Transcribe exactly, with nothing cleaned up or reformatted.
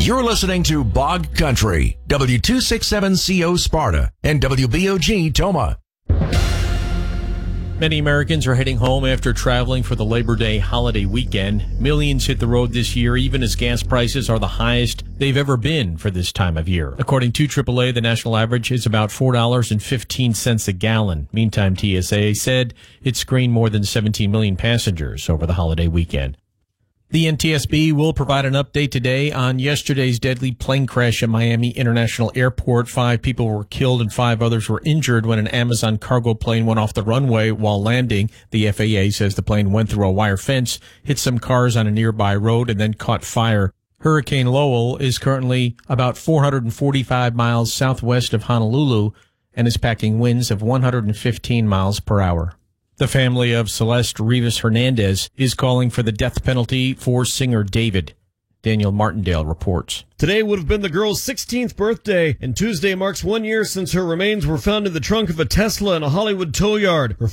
You're listening to Bog Country, W two sixty-seven C O Sparta and W B O G Toma. Many Americans are heading home after traveling for the Labor Day holiday weekend. Millions hit the road this year, even as gas prices are the highest they've ever been for this time of year. According to triple A, the national average is about four dollars and fifteen cents a gallon. Meantime, T S A said it screened more than seventeen million passengers over the holiday weekend. The N T S B will provide an update today on yesterday's deadly plane crash at Miami International Airport. Five people were killed and five others were injured when an Amazon cargo plane went off the runway while landing. The F A A says the plane went through a wire fence, hit some cars on a nearby road, and then caught fire. Hurricane Lowell is currently about four hundred forty-five miles southwest of Honolulu and is packing winds of one hundred fifteen miles per hour. The family of Celeste Rivas Hernandez is calling for the death penalty for singer David. Daniel Martindale reports. Today would have been the girl's sixteenth birthday, and Tuesday marks one year since her remains were found in the trunk of a Tesla in a Hollywood tow yard. Her